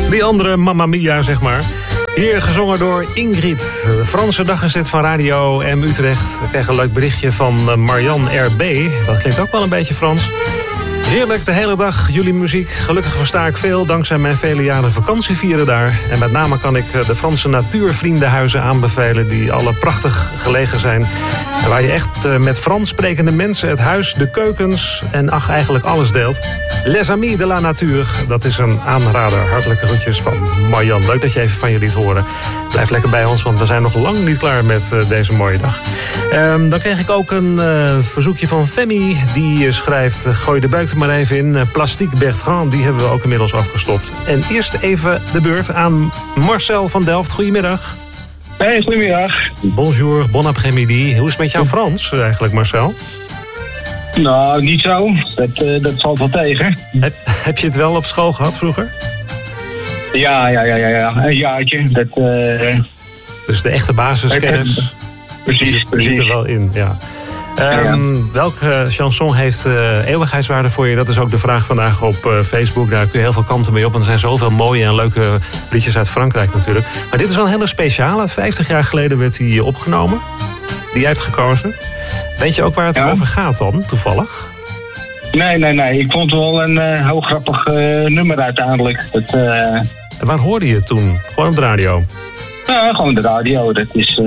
Die andere Mamma Mia, zeg maar. Hier gezongen door Ingrid. De Franse dag is dit van Radio M Utrecht. Ik kreeg een leuk berichtje van Marianne RB. Dat klinkt ook wel een beetje Frans. Heerlijk de hele dag jullie muziek. Gelukkig versta ik veel dankzij mijn vele jaren vakantie vieren daar. En met name kan ik de Franse natuurvriendenhuizen aanbevelen die alle prachtig gelegen zijn. En waar je echt met Frans sprekende mensen het huis, de keukens en eigenlijk alles deelt. Les Amis de la Nature, dat is een aanrader. Hartelijke groetjes van Marjan. Leuk dat je even van je liet horen. Blijf lekker bij ons, want we zijn nog lang niet klaar met deze mooie dag. Dan kreeg ik ook een verzoekje van Femi. Die schrijft, gooi de buik er maar even in. Plastique Bertrand, die hebben we ook inmiddels afgestoft. En eerst even de beurt aan Marcel van Delft. Goedemiddag. Hey, goedemiddag. Bonjour, bon après-midi. Hoe is het met jouw Frans eigenlijk, Marcel? Nou, niet zo. Dat valt wel tegen. Heb je het wel op school gehad vroeger? Ja. Een jaartje. Dus de echte basiskennis Precies. zit er wel in, ja. Welke chanson heeft eeuwigheidswaarde voor je? Dat is ook de vraag vandaag op Facebook. Daar kun je heel veel kanten mee op. En er zijn zoveel mooie en leuke liedjes uit Frankrijk natuurlijk. Maar dit is wel een hele speciale. 50 jaar geleden werd die opgenomen. Die jij hebt gekozen. Weet je ook waar het over gaat dan, toevallig? Nee. Ik vond het wel een heel grappig nummer uiteindelijk. En waar hoorde je het toen? Gewoon op de radio? Ja, gewoon de radio. Dat is...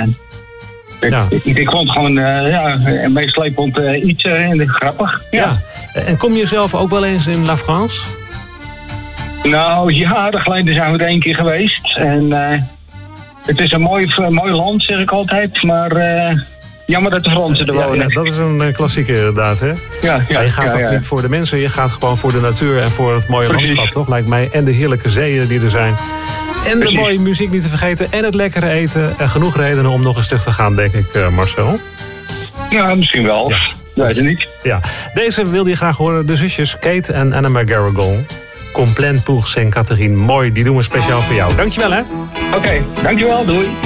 Ik vond het gewoon een meeslepend iets grappig. Ja. En kom je zelf ook wel eens in La France? Nou, jaren geleden zijn we er 1 keer geweest. En het is een mooi land, zeg ik altijd. Maar jammer dat de Fransen er wonen. Ja, dat is een klassieker inderdaad, hè? Ja, je gaat ook niet voor de mensen. Je gaat gewoon voor de natuur en voor het mooie landschap, toch? Lijkt mij. En de heerlijke zeeën die er zijn. En de mooie muziek niet te vergeten. En het lekkere eten. En genoeg redenen om nog eens terug te gaan, denk ik, Marcel. Ja, misschien wel. Ja. Weet je niet. Ja. Deze wilde je graag horen. De zusjes Kate en Anna McGarrigle. Complaint pour Saint-Catherine. Mooi, die doen we speciaal voor jou. Dankjewel, hè? Oké, dankjewel. Doei.